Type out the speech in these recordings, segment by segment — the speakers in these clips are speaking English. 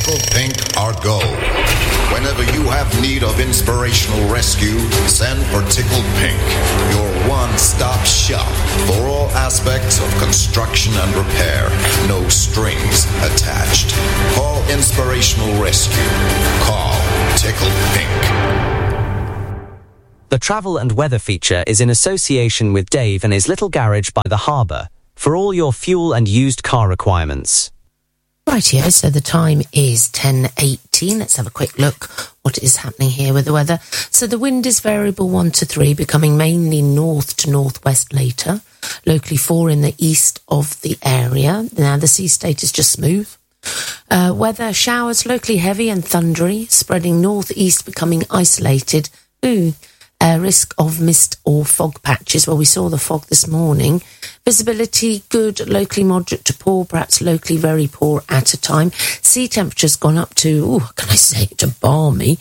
Tickle Pink are go. Whenever you have need of inspirational rescue, send for Tickle Pink, your one-stop shop for all aspects of construction and repair. No strings attached. Call Inspirational Rescue. Call Tickle Pink. The travel and weather feature is in association with Dave and his little garage by the harbour for all your fuel and used car requirements. Rightio, so the time is 10:18. Let's have a quick look what is happening here with the weather. So the wind is variable 1 to 3, becoming mainly north to northwest later. Locally 4 in the east of the area. Now the sea state is just smooth. Weather, showers locally heavy and thundery, spreading northeast, becoming isolated. Risk of mist or fog patches. Well, we saw the fog this morning. Visibility good, locally moderate to poor, perhaps locally very poor at a time. Sea temperature's gone up to, can I say it, balmy,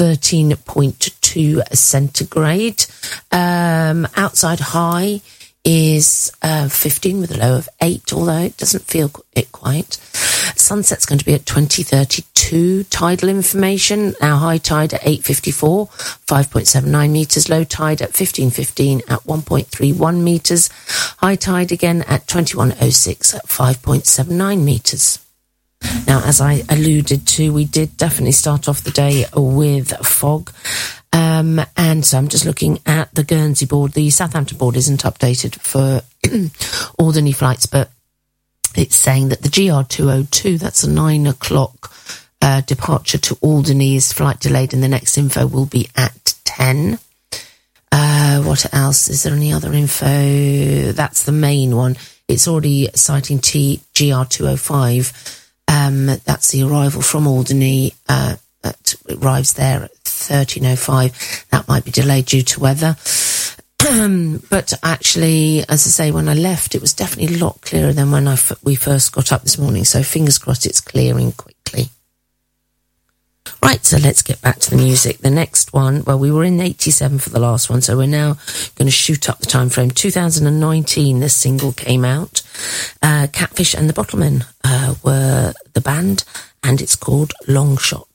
13.2 centigrade. Outside high is 15 with a low of 8, although it doesn't feel it quite. Sunset's going to be at 20:32. Tidal information, now high tide at 8:54, 5.79 metres. Low tide at 15:15 at 1.31 metres. High tide again at 21:06 at 5.79 metres. Now, as I alluded to, we did definitely start off the day with fog. And so I'm just looking at the Guernsey board. The Southampton board isn't updated for Alderney flights, but it's saying that the GR202, that's a 9 o'clock departure to Alderney, is flight delayed, and the next info will be at 10. What else? Is there any other info? That's the main one. It's already citing GR205. That's the arrival from Alderney. It arrives there at 13:05. That might be delayed due to weather. But actually, as I say, when I left, it was definitely a lot clearer than when we first got up this morning. So fingers crossed it's clearing quickly. Right, so let's get back to the music. The next one, well, we were in 87 for the last one, so we're now going to shoot up the time frame. 2019, this single came out. Catfish and the Bottlemen were the band, and it's called Long Shot.